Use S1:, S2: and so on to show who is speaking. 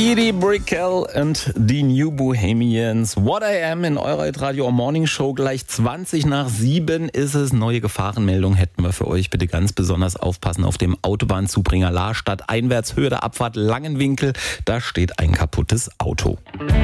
S1: Edie Brickell und die New Bohemians. What I Am in eurer Radio Morning Show. Gleich 7:20 ist es. Neue Gefahrenmeldung hätten wir für euch. Bitte ganz besonders aufpassen auf dem Autobahnzubringer Lahrstadt. Einwärts Höhe der Abfahrt Langenwinkel. Da steht ein kaputtes Auto.